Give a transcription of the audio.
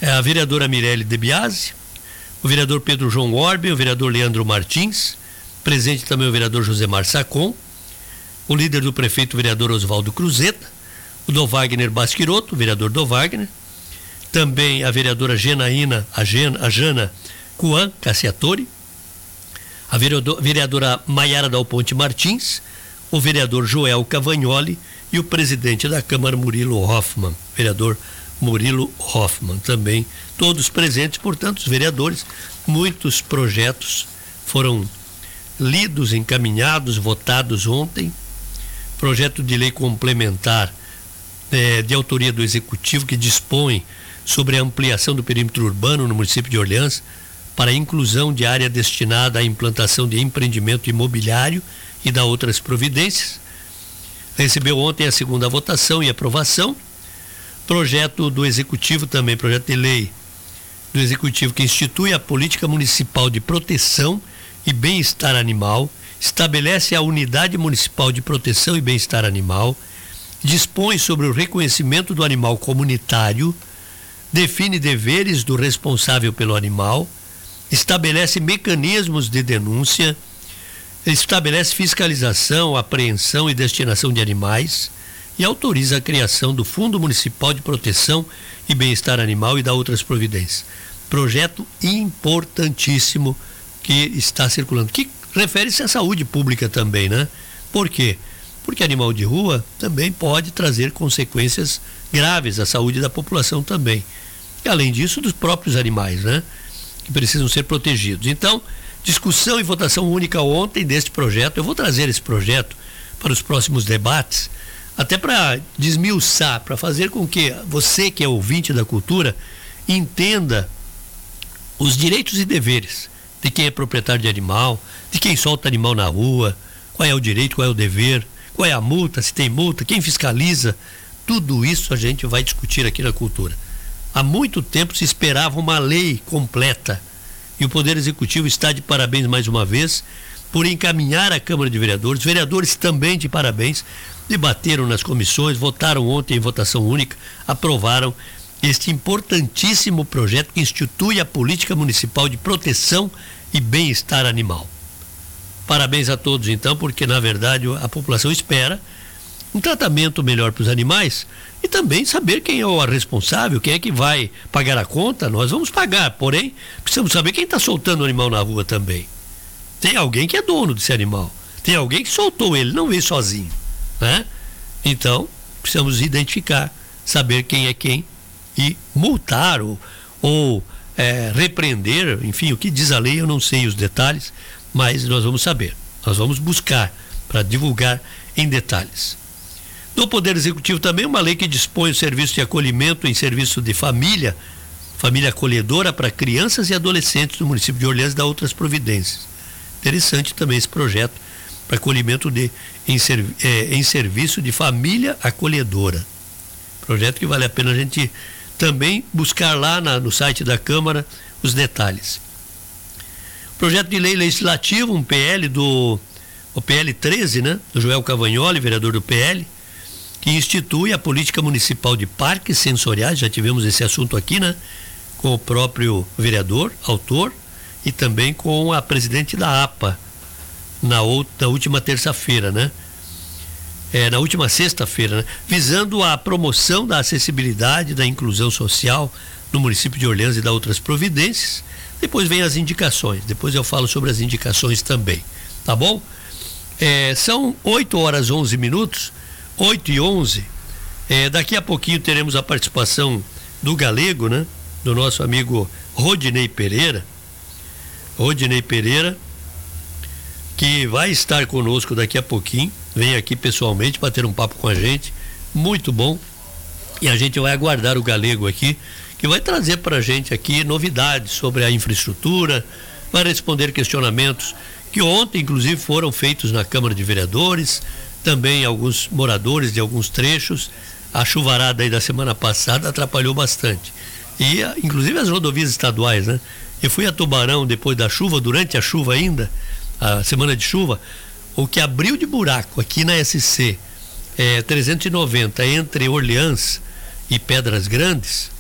a vereadora Mirelle De Biasi, o vereador Pedro João Orbe, o vereador Leandro Martins, presente também o vereador Josemar Sacon, o líder do prefeito, o vereador Oswaldo Cruzeta, o do Wagner Basquiroto, o vereador do Wagner, também a vereadora a Jana Cuan Cassiatori, a vereadora Maiara Dal Ponte Martins, o vereador Joel Cavagnoli e o presidente da Câmara, Murilo Hoffmann, vereador Murilo Hoffmann, também todos presentes. Portanto, os vereadores, muitos projetos foram lidos, encaminhados, votados ontem. Projeto de lei complementar de autoria do Executivo, que dispõe sobre a ampliação do perímetro urbano no município de Orleans para a inclusão de área destinada à implantação de empreendimento imobiliário e da outras providências. Recebeu ontem a segunda votação e aprovação. Projeto do Executivo também, projeto de lei do Executivo que institui a política municipal de proteção e bem-estar animal, estabelece a unidade municipal de proteção e bem-estar animal, dispõe sobre o reconhecimento do animal comunitário, define deveres do responsável pelo animal, estabelece mecanismos de denúncia, estabelece fiscalização, apreensão e destinação de animais e autoriza a criação do Fundo Municipal de Proteção e Bem-Estar Animal e da outras providências. Projeto importantíssimo que está circulando, que refere-se à saúde pública também, né? Por quê? Porque animal de rua também pode trazer consequências graves à saúde da população também. E além disso, dos próprios animais, né? Que precisam ser protegidos. Então, discussão e votação única ontem deste projeto. Eu vou trazer esse projeto para os próximos debates, até para desmiuçar, para fazer com que você, que é ouvinte da cultura, entenda os direitos e deveres de quem é proprietário de animal, de quem solta animal na rua, qual é o direito, qual é o dever, qual é a multa, se tem multa, quem fiscaliza. Tudo isso a gente vai discutir aqui na cultura. Há muito tempo se esperava uma lei completa e o Poder Executivo está de parabéns mais uma vez por encaminhar à Câmara de Vereadores. Vereadores também de parabéns, debateram nas comissões, votaram ontem em votação única, aprovaram este importantíssimo projeto que institui a política municipal de proteção e bem-estar animal. Parabéns a todos então, porque na verdade a população espera um tratamento melhor para os animais e também saber quem é o responsável, quem é que vai pagar a conta. Nós vamos pagar, porém precisamos saber quem está soltando o animal na rua também. Tem alguém que é dono desse animal, tem alguém que soltou ele, não veio sozinho, né? Então precisamos identificar, saber quem é quem e multar ou repreender, enfim, o que diz a lei eu não sei os detalhes, mas nós vamos saber, nós vamos buscar para divulgar em detalhes. No Poder Executivo também uma lei que dispõe o serviço de acolhimento em serviço de família acolhedora para crianças e adolescentes do município de Orleans e da outras providências. Interessante também esse projeto para acolhimento em serviço de família acolhedora. Projeto que vale a pena a gente também buscar lá no site da Câmara os detalhes. Projeto de lei legislativo, um PL o PL 13, né? Do Joel Cavagnoli, vereador do PL, que institui a política municipal de parques sensoriais. Já tivemos esse assunto aqui, né? Com o próprio vereador, autor, e também com a presidente da APA, na última terça-feira, né? Na última sexta-feira, né? Visando a promoção da acessibilidade, da inclusão social no município de Orleans e da outras providências. Depois vem as indicações, depois eu falo sobre as indicações também, tá bom? São 8h11, 8h11. Daqui a pouquinho teremos a participação do Galego, né? Do nosso amigo Rodinei Pereira, que vai estar conosco daqui a pouquinho, vem aqui pessoalmente para ter um papo com a gente, muito bom, e a gente vai aguardar o Galego aqui, que vai trazer para a gente aqui novidades sobre a infraestrutura, vai responder questionamentos que ontem inclusive foram feitos na Câmara de Vereadores, também alguns moradores de alguns trechos. A chuvarada aí da semana passada atrapalhou bastante, e inclusive as rodovias estaduais, né? Eu fui a Tubarão depois da chuva, durante a chuva ainda, a semana de chuva, o que abriu de buraco aqui na SC 390 entre Orleans e Pedras Grandes,